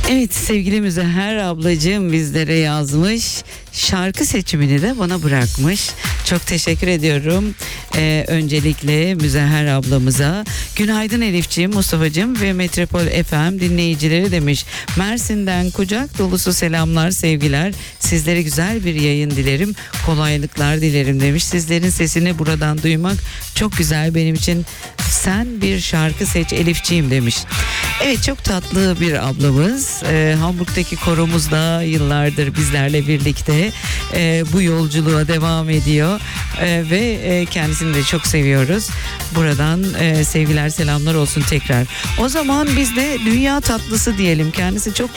Evet, sevgili Müzehher ablacığım bizlere yazmış. Şarkı seçimini de bana bırakmış. Çok teşekkür ediyorum. Öncelikle Müzehher ablamıza. Günaydın Elifciğim, Mustafa'cığım ve Metropol FM dinleyicileri demiş. Mersin'den kucak dolusu selamlar, sevgiler. Sizlere güzel bir yayın dilerim. Kolaylıklar dilerim demiş. Sizlerin sesini buradan duymak çok güzel benim için. Sen bir şarkı seç Elifciğim demiş. Evet, çok tatlı bir ablamız. Hamburg'daki koromuzda yıllardır bizlerle birlikte bu yolculuğa devam ediyor. Ve kendisini de çok seviyoruz. Buradan sevgiler, selamlar olsun tekrar. O zaman biz de dünya tatlısı diyelim. Kendisi çok